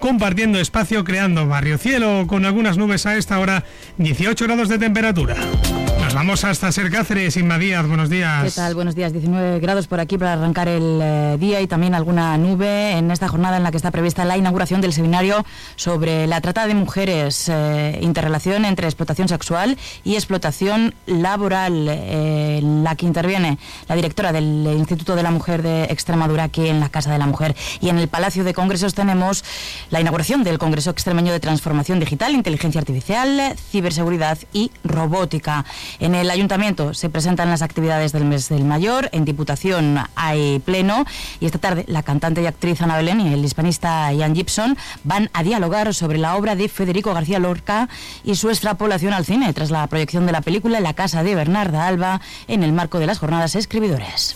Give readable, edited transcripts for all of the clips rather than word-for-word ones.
compartiendo espacio, creando barrio. Cielo con algunas nubes a esta hora, 18 grados de temperatura. Nos vamos hasta Ser Cáceres. Inma Díaz, buenos días. ¿Qué tal? Buenos días. 19 grados por aquí para arrancar el día y también alguna nube en esta jornada en la que está prevista la inauguración del seminario sobre la trata de mujeres, interrelación entre explotación sexual y explotación laboral, en la que interviene la directora del Instituto de la Mujer de Extremadura aquí en la Casa de la Mujer. Y en el Palacio de Congresos tenemos la inauguración del Congreso Extremeño de Transformación Digital, Inteligencia Artificial, Ciberseguridad y Robótica. En el Ayuntamiento se presentan las actividades del mes del mayor, en Diputación hay pleno y esta tarde la cantante y actriz Ana Belén y el hispanista Ian Gibson van a dialogar sobre la obra de Federico García Lorca y su extrapolación al cine tras la proyección de la película La casa de Bernarda Alba en el marco de las jornadas escribidores.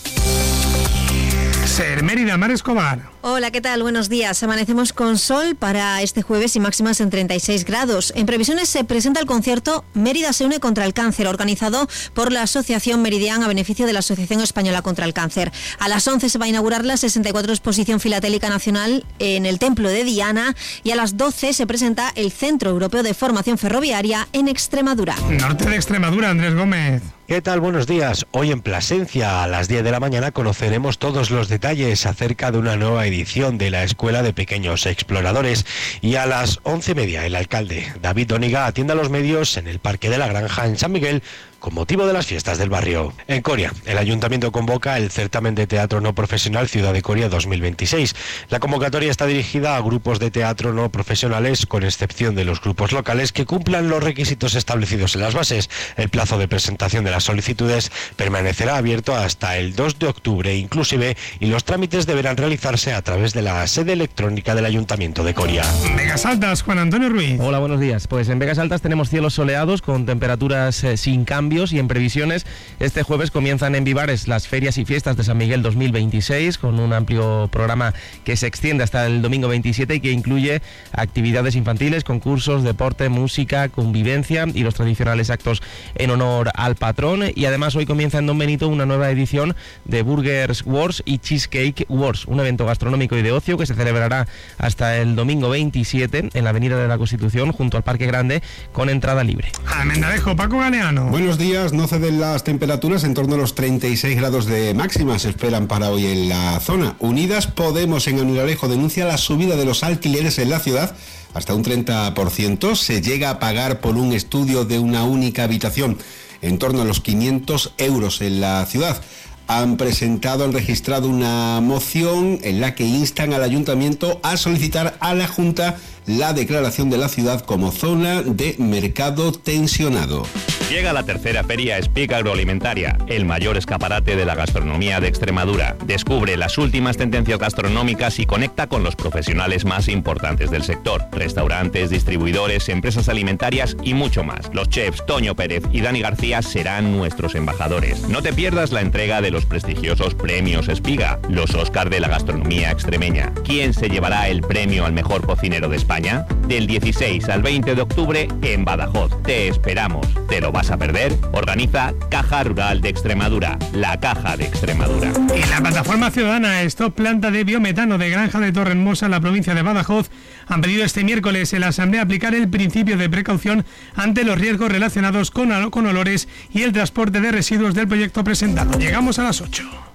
Ser Mérida, Mar Escobar. Hola, ¿qué tal? Buenos días. Amanecemos con sol para este jueves y máximas en 36 grados. En previsiones se presenta el concierto Mérida se une contra el cáncer, organizado por la Asociación Meridian a beneficio de la Asociación Española contra el Cáncer. A las 11 se va a inaugurar la 64 Exposición Filatélica Nacional en el Templo de Diana y a las 12 se presenta el Centro Europeo de Formación Ferroviaria en Extremadura. Norte de Extremadura, Andrés Gómez. ¿Qué tal? Buenos días. Hoy en Plasencia, a las 10 de la mañana, conoceremos todos los detalles acerca de una nueva edición de la Escuela de Pequeños Exploradores. Y a las 11:30, el alcalde David Dóniga atiende a los medios en el Parque de la Granja, en San Miguel, con motivo de las fiestas del barrio. En Coria, el Ayuntamiento convoca el certamen de teatro no profesional Ciudad de Coria 2026. La convocatoria está dirigida a grupos de teatro no profesionales, con excepción de los grupos locales que cumplan los requisitos establecidos en las bases. El plazo de presentación de las solicitudes permanecerá abierto hasta el 2 de octubre inclusive, y los trámites deberán realizarse a través de la sede electrónica del Ayuntamiento de Coria. Vegas Altas, Juan Antonio Ruiz. Hola, buenos días. Pues en Vegas Altas tenemos cielos soleados con temperaturas sin cambios, y en previsiones este jueves comienzan en Vivares las ferias y fiestas de San Miguel 2026 con un amplio programa que se extiende hasta el domingo 27 y que incluye actividades infantiles, concursos, deporte, música, convivencia y los tradicionales actos en honor al patrón. Y además hoy comienza en Don Benito una nueva edición de Burgers Wars y Cheesecake Wars, un evento gastronómico y de ocio que se celebrará hasta el domingo 27 en la Avenida de la Constitución junto al Parque Grande, con entrada libre. Almendarejo, Paco Galeano. Buenos días. No ceden las temperaturas, en torno a los 36 grados de máxima se esperan para hoy en la zona. Unidas Podemos en Almendarejo denuncia la subida de los alquileres en la ciudad hasta un 30%. Se llega a pagar por un estudio de una única habitación en torno a los 500 euros en la ciudad. Han registrado una moción en la que instan al Ayuntamiento a solicitar a la Junta la declaración de la ciudad como zona de mercado tensionado. Llega la tercera Feria Speak Agroalimentaria, el mayor escaparate de la gastronomía de Extremadura. Descubre las últimas tendencias gastronómicas y conecta con los profesionales más importantes del sector. Restaurantes, distribuidores, empresas alimentarias y mucho más. Los chefs Toño Pérez y Dani García serán nuestros embajadores. No te pierdas la entrega de los prestigiosos premios Espiga, los Oscar de la gastronomía extremeña. ¿Quién se llevará el premio al mejor cocinero de España? Del 16 al 20 de octubre en Badajoz. Te esperamos. ¿Te lo vas a perder? Organiza Caja Rural de Extremadura, la Caja de Extremadura. Y la plataforma ciudadana Stop Planta de Biometano de Granja de Torrehermosa, en la provincia de Badajoz, han pedido este miércoles en la Asamblea aplicar el principio de precaución ante los riesgos relacionados con olores y el transporte de residuos del proyecto presentado. Llegamos a las 8.